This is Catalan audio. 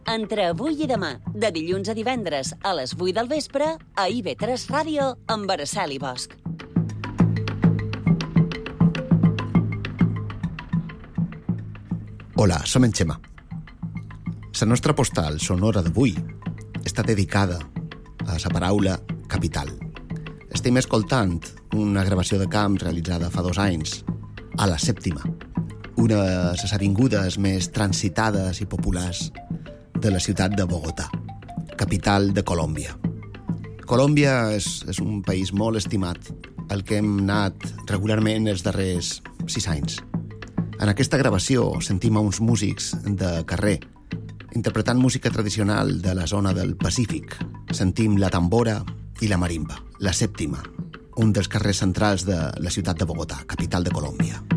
entre avui i demà, de dilluns a divendres a les 8 del vespre, a IB3 Ràdio, amb Araceli Bosch. Hola, som en Xema. La nostra postal sonora d'avui està dedicada a la paraula capital. Estem escoltant una gravació de camp realitzada fa 2 anys a la Sèptima, una de les avingudes més transitades i populars de la ciutat de Bogotà, capital de Colòmbia. Colòmbia és un país molt estimat, al que hem anat regularment els darrers 6 anys. En aquesta gravació sentim a uns músics de carrer interpretant música tradicional de la zona del Pacífic. Sentim la tambora i la marimba, la Sèptima, un dels carrers centrals de la ciutat de Bogotà, capital de Colòmbia.